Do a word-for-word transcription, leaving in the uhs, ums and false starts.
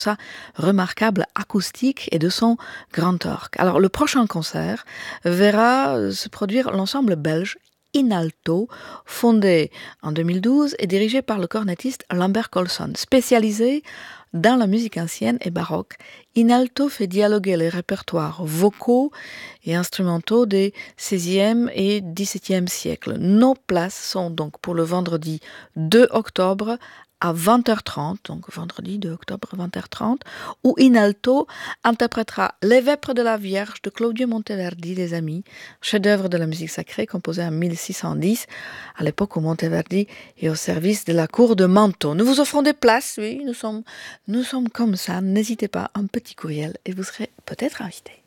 sa remarquable acoustique et de son grand orgue. Alors le prochain concert verra se produire l'ensemble belge Inalto, fondé en deux mille douze et dirigé par le cornettiste Lambert Colson, spécialisé dans la musique ancienne et baroque. Inalto fait dialoguer les répertoires vocaux et instrumentaux des seizième et dix-septième siècles. Nos places sont donc pour le vendredi deux octobre à vingt heures trente, donc vendredi deux octobre vingt heures trente, où Inalto interprétera Les Vêpres de la Vierge de Claudio Monteverdi, les amis, chef-d'œuvre de la musique sacrée composé en mille six cent dix, à l'époque où Monteverdi est au service de la cour de Manto. Nous vous offrons des places, oui, nous sommes, nous sommes comme ça, n'hésitez pas, un petit courriel et vous serez peut-être invité.